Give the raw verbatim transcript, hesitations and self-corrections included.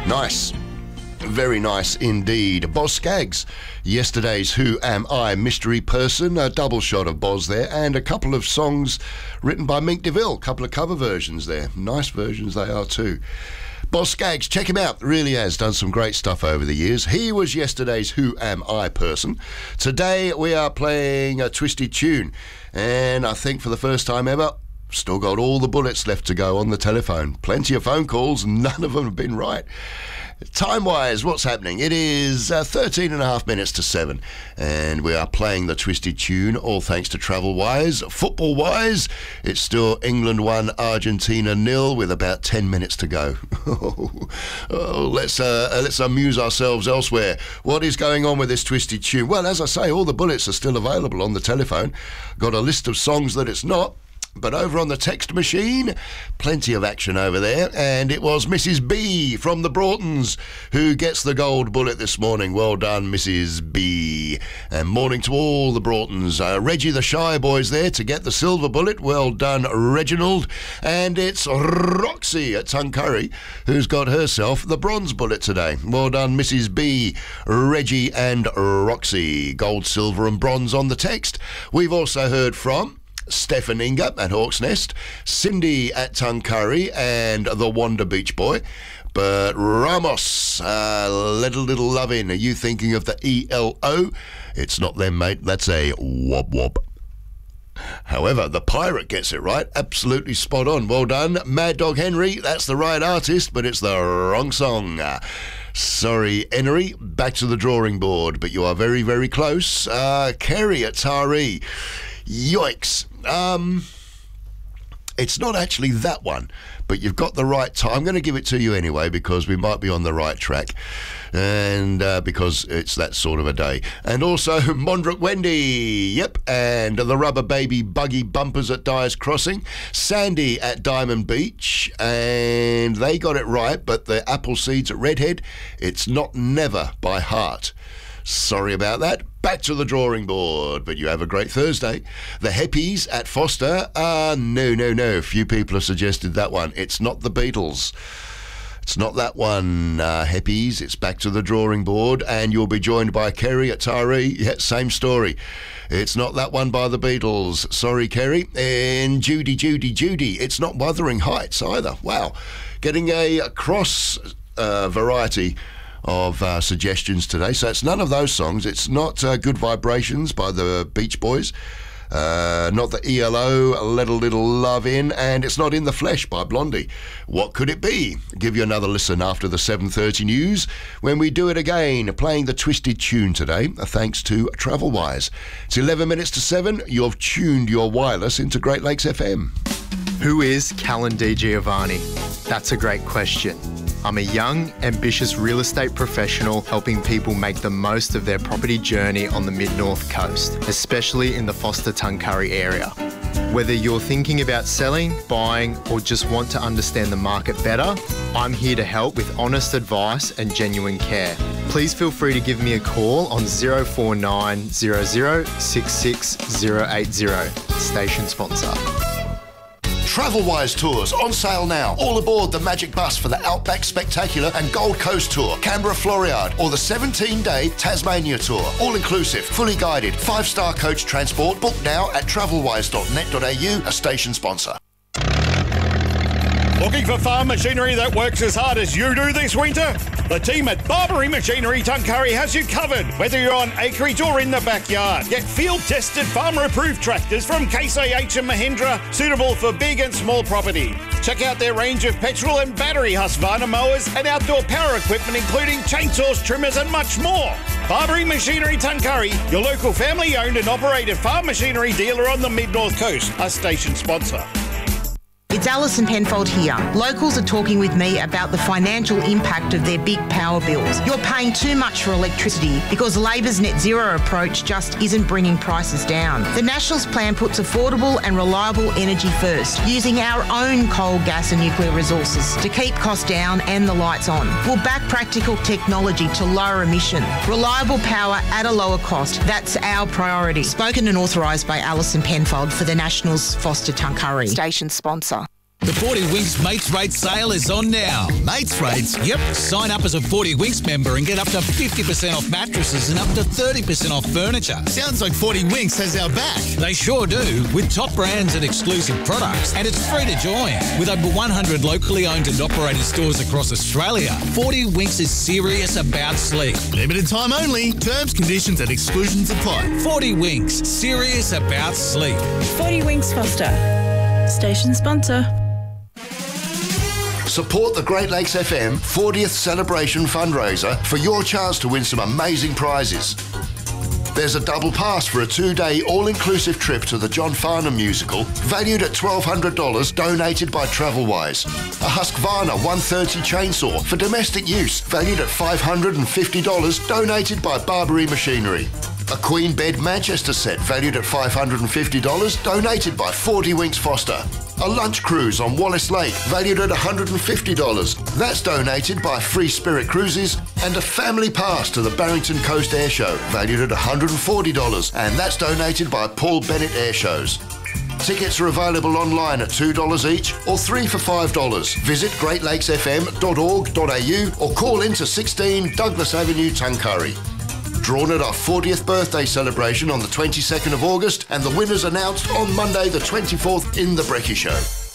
Nice. Very nice indeed. Boz Scaggs, yesterday's Who Am I mystery person, a double shot of Boz there, and a couple of songs written by Mink DeVille, a couple of cover versions there. Nice versions they are too. Boz Scaggs, check him out, really has done some great stuff over the years. He was yesterday's Who Am I person. Today we are playing a twisty tune, and I think for the first time ever, still got all the bullets left to go on the telephone. Plenty of phone calls, none of them have been right. Time-wise, what's happening? It is uh, thirteen and a half minutes to seven, and we are playing the twisted tune, all thanks to Travel-wise. Football-wise, it's still England one, Argentina nil, with about ten minutes to go. oh, let's uh, let's amuse ourselves elsewhere. What is going on with this twisted tune? Well, as I say, all the bullets are still available on the telephone. Got a list of songs that it's not. But over on the text machine, plenty of action over there. And it was Missus B from the Broughtons who gets the gold bullet this morning. Well done, Missus B. And morning to all the Broughtons. Uh, Reggie the Shy Boys there to get the silver bullet. Well done, Reginald. And it's Roxy at Tuncurry who's got herself the bronze bullet today. Well done, Missus B, Reggie and Roxy. Gold, silver and bronze on the text. We've also heard from Stefan Inga at Hawk's Nest, Cindy at Tuncurry, and the Wanda Beach Boy. But Ramos, uh, little little lovin'. Are you thinking of the E L O? It's not them, mate. That's a wob wob. However, the pirate gets it right. Absolutely spot on. Well done, Mad Dog Henry. That's the right artist, but it's the wrong song. Sorry, Henry. Back to the drawing board, but you are very, very close. Uh, Kerry at Taree. Yikes. Um, it's not actually that one, but you've got the right time. I'm going to give it to you anyway because we might be on the right track, and uh, because it's that sort of a day. And also Mondrick Wendy, yep, and the Rubber Baby Buggy Bumpers at Dyer's Crossing, Sandy at Diamond Beach, and they got it right, but the Apple Seeds at Redhead, it's Not Never by Heart. Sorry about that. Back to the drawing board, but you have a great Thursday. The Heppies at Foster. Uh, no, no, no. Few people have suggested that one. It's not the Beatles. It's not that one, uh, Heppies. It's back to the drawing board, and you'll be joined by Kerry at Taree. Yeah, same story. It's not that one by the Beatles. Sorry, Kerry. And Judy, Judy, Judy. It's not Wuthering Heights either. Wow. Getting a cross uh, variety of uh, suggestions today. So it's none of those songs. It's not uh, Good Vibrations by the Beach Boys, uh, not the E L O, Let a Little Love In, and it's not In the Flesh by Blondie. What could it be? Give you another listen after the seven thirty news when we do it again, playing the twisted tune today, thanks to Travelwise. It's eleven minutes to seven. You've tuned your wireless into Great Lakes F M. Who is Callan Di Giovanni? That's a great question. I'm a young, ambitious real estate professional helping people make the most of their property journey on the Mid-North Coast, especially in the Foster-Tuncurry area. Whether you're thinking about selling, buying, or just want to understand the market better, I'm here to help with honest advice and genuine care. Please feel free to give me a call on zero four nine zero zero six six zero eight zero. Station sponsor. Travelwise Tours on sale now. All aboard the Magic Bus for the Outback Spectacular and Gold Coast Tour, Canberra Floriade, or the seventeen-day Tasmania Tour. All inclusive, fully guided, five-star coach transport. Book now at travelwise dot net dot a u, a station sponsor. Looking for farm machinery that works as hard as you do this winter? The team at Barbary Machinery Tuncurry has you covered, whether you're on acreage or in the backyard. Get field-tested, farmer-approved tractors from Case I H and Mahindra, suitable for big and small property. Check out their range of petrol and battery Husqvarna mowers and outdoor power equipment, including chainsaws, trimmers and much more. Barbary Machinery Tuncurry, your local family-owned and operated farm machinery dealer on the Mid-North Coast, a station sponsor. It's Alison Penfold here. Locals are talking with me about the financial impact of their big power bills. You're paying too much for electricity because Labor's net zero approach just isn't bringing prices down. The Nationals plan puts affordable and reliable energy first, using our own coal, gas and nuclear resources to keep costs down and the lights on. We'll back practical technology to lower emission. Reliable power at a lower cost. That's our priority. Spoken and authorised by Alison Penfold for the Nationals, Foster Tuncurry. Station sponsor. The forty Winks Mates Rate sale is on now. Mates Rates? Yep. Sign up as a forty Winks member and get up to fifty percent off mattresses and up to thirty percent off furniture. Sounds like forty Winks has our back. They sure do, with top brands and exclusive products. And it's free to join. With over one hundred locally owned and operated stores across Australia, forty Winks is serious about sleep. Limited time only. Terms, conditions and exclusions apply. forty Winks, serious about sleep. forty Winks Foster. Station sponsor. Support the Great Lakes F M fortieth celebration fundraiser for your chance to win some amazing prizes. There's a double pass for a two-day all-inclusive trip to the John Farnham musical, valued at twelve hundred dollars, donated by Travelwise. A Husqvarna one thirty chainsaw for domestic use, valued at five hundred fifty dollars, donated by Barbary Machinery. A Queen Bed Manchester set, valued at five hundred fifty dollars, donated by forty Winks Foster. A lunch cruise on Wallace Lake, valued at one hundred fifty dollars. That's donated by Free Spirit Cruises. And a family pass to the Barrington Coast Air Show, valued at one hundred forty dollars. And that's donated by Paul Bennett Air Shows. Tickets are available online at two dollars each or three for five dollars. Visit great lakes f m dot org dot a u or call into sixteen Douglas Avenue, Tuncurry. Drawn at our fortieth birthday celebration on the twenty-second of August, and the winners announced on Monday the twenty-fourth in The Brekkie Show.